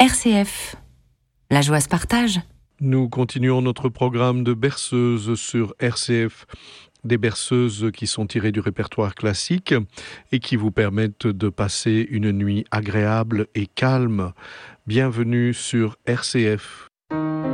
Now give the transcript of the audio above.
RCF. La joie se partage. Nous continuons notre programme de berceuses sur RCF. Des berceuses qui sont tirées du répertoire classique et qui vous permettent de passer une nuit agréable et calme. Bienvenue sur RCF.